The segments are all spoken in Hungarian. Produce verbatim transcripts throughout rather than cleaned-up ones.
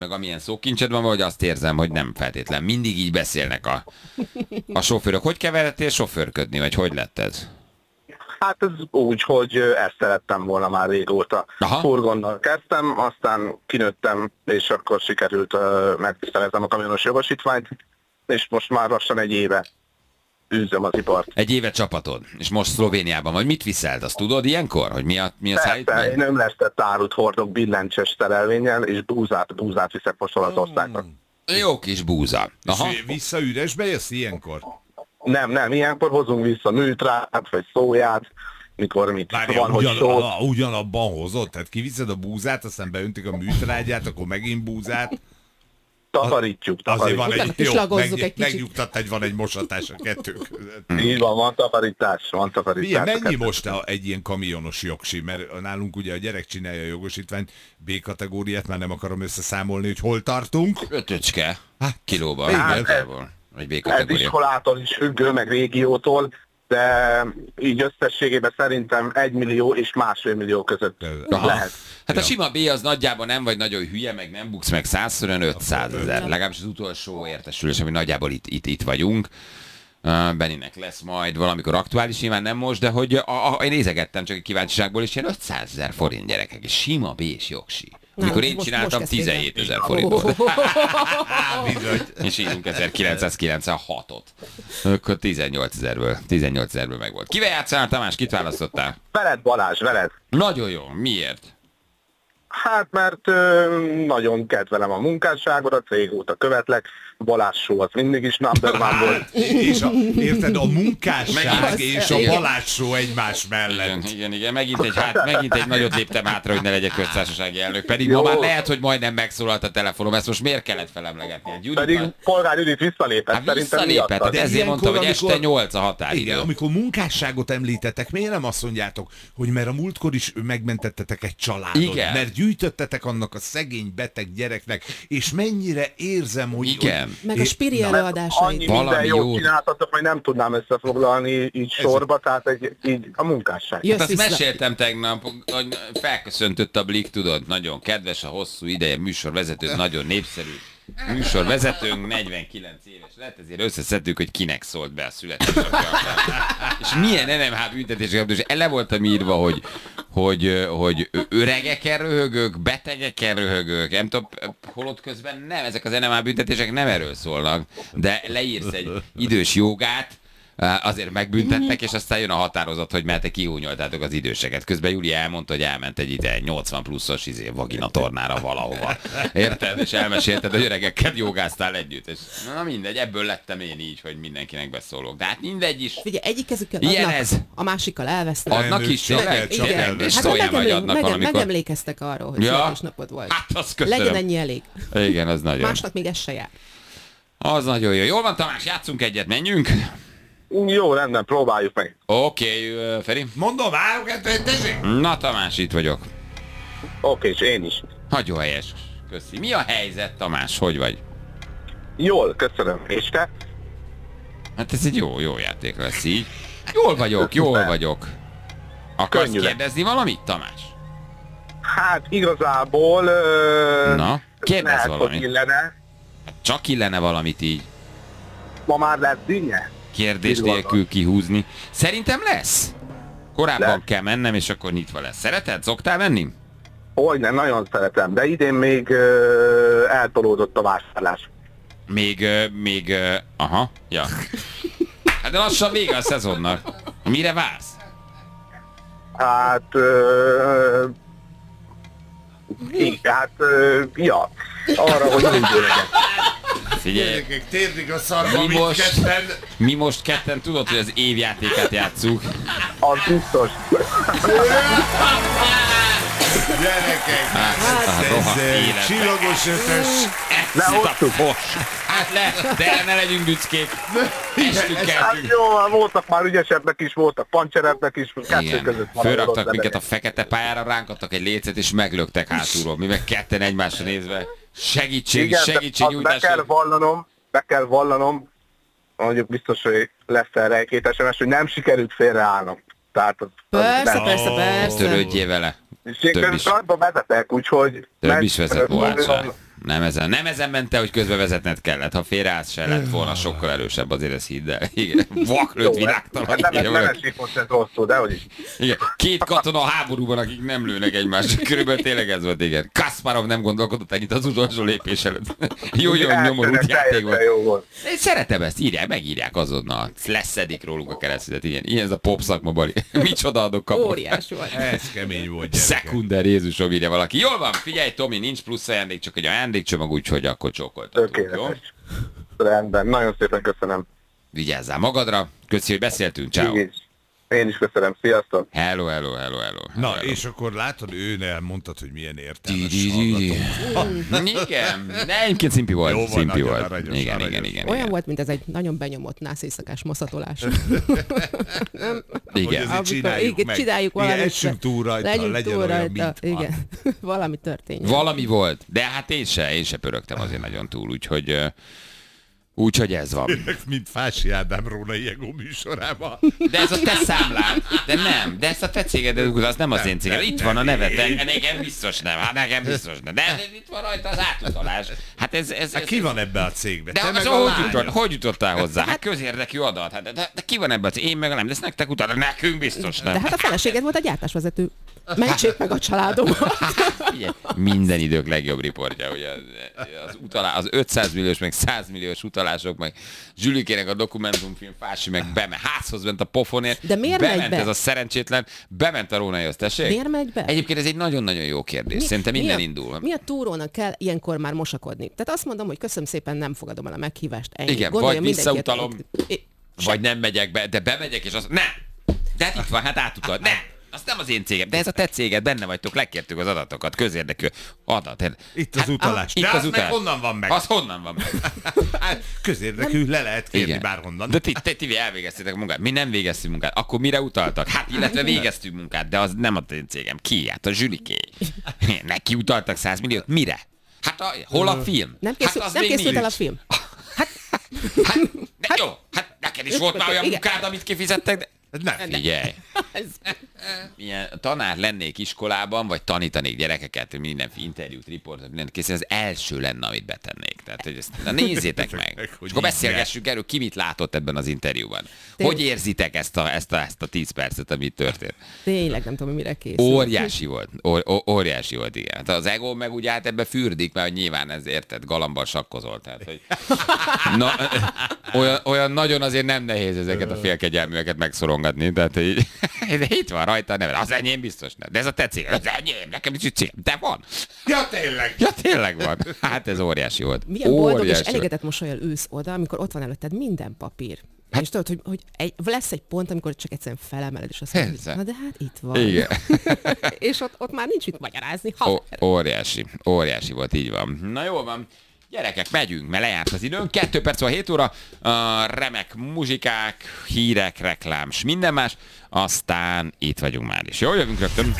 meg amilyen szókincsed van, vagy azt érzem, hogy nem feltétlen. Mindig így beszélnek a, a sofőrök. Hogy keveredtél sofőrködni, vagy hogy lett ez? Hát ez úgy, hogy ezt szerettem volna már régóta. Aha. Furgonnal kezdtem, aztán kinőttem, és akkor sikerült uh, megszereznem a kamionos jogosítványt, és most már lassan egy éve űzöm az ipart. Egy éve csapatod, és most Szlovéniában vagy. Mit viszelt? Azt tudod ilyenkor, hogy mi a, mi a Persze, szállítmány? én ömlesztett árut hordok billentyűs szerelvénnyel, és búzát, búzát viszek most Olaszországnak. Jó kis búza. Aha. És vissza üresbe jössz ilyenkor? Nem, nem, ilyenkor hozunk vissza műtrát, vagy szóját, mikor mit Várjál, van, hogy ugyan, só. a, ugyanabban hozod? Tehát kiviszed a búzát, aztán beöntik a műtrágyát, akkor megint búzát. Takarítjuk, Azért van takarítjuk. egy, jó, Kislagozzuk meg, egy kicsit. megnyugtat, hogy van egy mosatás a kettő között. Így van, van takarítás, van takarítás. Milyen, mennyi most a, egy ilyen kamionos jogsi? Mert nálunk ugye a gyerek csinálja a jogosítványt, B-kategóriát, már nem akarom összeszámolni, hogy hol tartunk. Ötöcske Hát, kilóban. igen. Igazából. Vagy B Ez kategória. iskolától is függő, meg régiótól, de így összességében szerintem egy millió és másfél millió között Aha. lehet. Hát a Ja. sima B az nagyjából nem vagy nagyon hülye, meg nem buksz meg százszor, ötszázezer. Legalábbis az utolsó értesülés, ami nagyjából itt, itt, itt vagyunk. Uh, Benninek lesz majd valamikor aktuális, nyilván nem most, de hogy a, a, én nézegettem csak egy kíváncsiságból, és ilyen ötszázezer forint gyerekek, és sima B-s jogsi. Amikor én most- csináltam most kezdték el. tizenhétezer forint volt. Bizony. És írunk ezerkilencszázkilencvenhatot. Akkor tizennyolcezerből, tizennyolcezerből meg volt. Kivel játszál, Tamás? Kit választottál? Veled Balázs, veled. Nagyon jó. Miért? Hát mert ö, nagyon kedvelem a munkásságodat, régóta követlek, Balázs show az mindig is number one volt. És a, érted, a munkásság Meg- és a igen. Balázs show egymás Igen, mellett. igen, igen. Megint egy, hát, megint egy nagyot léptem hátra, hogy ne legyek köztársasági elnök. Pedig Jó. ma már lehet, hogy majdnem megszólalt a telefonom. Ezt most miért kellett felemlegetni? Egy Pedig Polgár Judit visszalépett, hát szerintem visszalépett, miattad. de ezért ilyenkor, mondtam, hogy amikor- este nyolc a határidő. Igen, amikor munkásságot említetek, miért nem azt mondjátok, hogy mert a múltkor is megmentettetek egy családot, Igen. mert gyűjtöttetek annak a szegény beteg gyereknek, és mennyire érzem, hogy... Igen. Meg a és- spiri Annyi előadásaid. minden Valami jót jót. csináltatok, hogy nem tudnám összefoglalni így sorba, tehát egy, így a munkásság. Jössz Hát azt vissza. meséltem tegnap, hogy felköszöntött a Blik, tudod, nagyon kedves, a hosszú ideje műsorvezető, nagyon népszerű műsorvezetőnk, negyvenkilenc éves lett, ezért összeszedtük, hogy kinek szólt be a születésnapja. És milyen en em há büntetések kaptunk, és ele voltam írva, hogy, hogy, hogy öregeken röhögök, betegeken röhögök, nem tudom, holott közben nem, ezek az en em há büntetések nem erről szólnak, de leírsz egy idős jogát, azért megbüntettek, és aztán jön a határozat, hogy mert te kihúnyoltátok az időseket. Közben Júlia elmondta, hogy elment egy ide nyolcvan pluszos izé, vaginatornára valahova. Érted? És elmesélted, hogy öregekkel jogáztál együtt. És na mindegy, ebből lettem én így, hogy mindenkinek beszólok. De hát mindegy is. Figyelj, egyik kezükkel Ilyen adnak, ez. a másikkal elvesznek. Adnak is, Csak tényleg? el, csak Tényleg? el. És Hát szóljál megemlé- vagy adnak mege- valamikor. megemlékeztek arra, hogy Ja. születésnapod volt. Hát azt köszönöm. Legyen ennyi elég. Igen, az nagyon. Másnak még ez se jár. Az nagyon jó. Jól van, Tamás, játszunk egyet, menjünk. Jó, rendben, próbáljuk meg. Oké, okay, Feri. Mondom, három, kettő, tessék! Na, Tamás, itt vagyok. Oké, és én is. Nagyon helyes. Köszi. Mi a helyzet, Tamás? Hogy vagy? Jól, köszönöm. És te? Hát ez egy jó, jó játék lesz így. Jól vagyok, jól vagyok. Akarsz Könnyű lesz. kérdezni valamit, Tamás? Hát igazából... Ö, Na, kérdezz lehet, valamit. hogy illene. Csak illene valamit így. Ma már lesz dinnye? Kérdés Így van. nélkül kihúzni. Szerintem lesz. Korábban Lesz. kell mennem, és akkor nyitva lesz. Szereted? Szoktál venni? Hogyne, nagyon szeretem, de idén még ö, eltolódott a vásárlás. Még, ö, még, ö, aha, ja. Hát de lassan vége a szezonnak. Mire vársz? Hát... Ö, így, hát... Ö, ja, arra, hogy úgy legyen. Figyelj, Gyerekek, térdik a szarba, Mi most? mindketten. mi most ketten tudod, hogy az évjátékát játszuk. Az biztos. Gyerekek, Hát, ez rohadt eh, életbe. csillagos ötös. Lehoztuk. Hát le, de ne legyünk büszkék. Estünk Hát keltünk. jó, voltak már ügyesebbek is, voltak pancserebbek is, kettő Igen, között van. fölraktak rossz minket a eleje. fekete pályára, ránk adtak egy lécet, és meglöktek hátulról. Mi meg ketten egymásra nézve. Segítség, Igen, de segítség, azt be nyújtás. kell vallanom, be kell vallanom, mondjuk biztos, hogy lesz erre egy-két es em es, hogy nem sikerült félreállnom. Tehát az, Persze, nem. persze, Ó, persze. Törődjél vele. És én Több is. közben vezetek, úgyhogy... Több meg- is vezet, Mohács. Nem ezen, nem ezen mente, hogy közbe vezetned kellett. Ha félreállsz, se lett volna sokkal erősebb, azért ez hidd el. Igen. Vaklőtt világtalan. Hát nem, nem esik most ez rosszul, de hogy is. Igen. Két katona a háborúban, akik nem lőnek egymásra. Körülbelül tényleg ez volt, igen. Kasparov nem gondolkodott ennyit az utolsó lépés előtt. Jó, jó, nyomorult játék volt. Jó volt. Én szeretem ezt, írják, megírják azonnal. Leszedik róluk a keresztedet, ilyen. Ilyen ez a pop szakma, Bali. Micsoda adok kapok. Óriás volt. Ez kemény volt, gyerekek. Szekunder, Jézusom, írja valaki. Jól van, figyelj, Tomi, nincs plusz ajándék, csak egy ajándékcsomag, úgyhogy akkor csókoltatunk, jó? Tökéletes. Rendben, nagyon szépen köszönöm. Vigyázzál magadra, köszi, hogy beszéltünk, ciao. Így is. Én is köszönöm, sziasztok! Hello, hello, hello, hello. Na, hello. és akkor látod, ő elmondtad, hogy milyen Di, értelmes di, di, di. hallgató. Igen, de egyébként szimpi volt, Jó van, szimpi nagyon volt. aranyos, Igen, aranyos. igen, igen, Olyan igen. volt, mint ez egy nagyon benyomott nászészakás moszatolás. Hogy Igen. azért csináljuk igen, meg. csináljuk Igen, valamit. essünk túl rajta, Legyünk legyen túl olyan, rajta. mint van. Igen, valami történjen. Valami volt, de hát én se, én se pörögtem azért nagyon túl, úgyhogy... ö, Úgyhogy ez van. Mint Fási Ádám Róna Jegó műsorában. De ez a te számlád, de nem, de ezt a te céged, az nem az én cégem. nem, Itt nem, van a neved, nem. de nekem biztos nem, hát nekem biztos nem. De itt van rajta az átutalás. Hát ez... ez, Hát ez ki van ebbe a cégbe? de Te az meg a hogy, lányod. jutott, hogy jutottál hozzá? Hát közérdekű adat. Hát, de, de, de ki van ebben? Én meg nem, de ezt nektek utána nekünk biztos nem. De hát a feleséged volt a gyártásvezető. Mentsék meg a családomat. Figyelj, minden idők legjobb riportja, hogy az, az, utalá, az ötszáz milliós, meg száz milliós utalások, meg Zsülikének a dokumentumfilm, Fási meg bement, házhoz ment a pofonért, De miért megy bement be? ez a szerencsétlen, bement a Rónaihoz, tessék? Miért megy be? Egyébként ez egy nagyon-nagyon jó kérdés, szerintem innen a, indul. Mi a túrónak kell ilyenkor már mosakodni? Tehát azt mondom, hogy köszönöm szépen, nem fogadom el a meghívást. Ennyi. Igen, Gondolja vagy mindenki, visszautalom, I- vagy nem megyek be, de bemegyek, és azt nem! De hát itt van, hát átutalt, nem! Az nem az én cégem, de ez a te céged, benne vagytok, lekértük az adatokat, közérdekű adat. Itt az utalás. Itt De az az meg utalás. honnan van meg? Az honnan van meg? Hát, közérdekű, le lehet kérni bárhonnan. De ti, ti, ti elvégeztétek a munkát. Mi nem végeztünk munkát. Akkor mire utaltak? Hát illetve végeztünk munkát, de az nem a én cégem. Ki? Hát a Zsüliké. Neki utaltak száz milliót. Mire? Hát a, hol a film? Nem, készül, hát az nem még készült el a nincs. film. Hát, de jó, hát neked is volt már olyan Igen. munkád, amit kifizettek, de... Nem. Figyelj, Ez, milyen tanár lennék iskolában, vagy tanítanék gyerekeket, minden interjút, riportot, mindent készíteni, az első lenne, amit betennék. Tehát, hogy ezt, na nézzétek meg. Hogy És akkor így beszélgessünk erről, ki mit látott ebben az interjúban. Tény- Hogy érzitek ezt a, ezt a, ezt a tíz percet, amit történt? tényleg nem tudom, mire készül. Óriási volt. Ó, ó, óriási volt, igen. Hát az ego meg ugye hát ebbe fürdik, mert nyilván ez érted, galambal sakkozol. Tehát, hogy... Na, olyan, olyan nagyon azért nem nehéz ezeket a félkegyelműeket megszorongatni. Tehát, hogy de itt van rajta a neve. Az enyém biztos nem. De ez a te cég. Az enyém, nekem is cég. De van. Ja, tényleg. Ja, tényleg van. Hát ez óriási volt. Milyen boldog és Óriási volt. elégedett mosolyal ülsz oda, amikor ott van előtted minden papír. Hát, és tudod, hogy, hogy egy, lesz egy pont, amikor csak egyszerűen felemeled, és azt mondod, Persze. na de hát itt van. Igen. És ott, ott már nincs mit magyarázni. Ó, Ha, óriási. Óriási volt, így van. Na jól van. Gyerekek, megyünk, mert lejárt az időnk. Kettő perc van hét óra. Uh, remek muzsikák, hírek, reklám, s minden más. Aztán itt vagyunk már is. Jó, jövünk rögtön.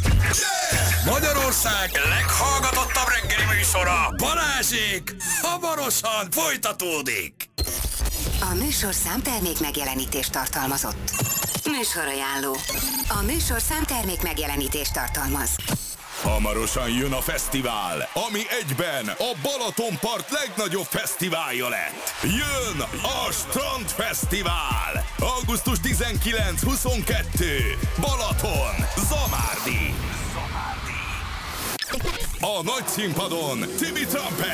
Magyarország leghallgatottabb reggeli műsora, Balázsék, hamarosan folytatódik. A műsor számtermék megjelenítést tartalmazott. Műsorajánló. A műsor számtermék megjelenítést tartalmaz. Hamarosan jön a fesztivál, ami egyben a Balatonpart legnagyobb fesztiválja lett. Jön a Strandfesztivál! augusztus tizenkilenc huszonkettő Balaton, Zamárdi. A nagy színpadon Tibi Trumpet.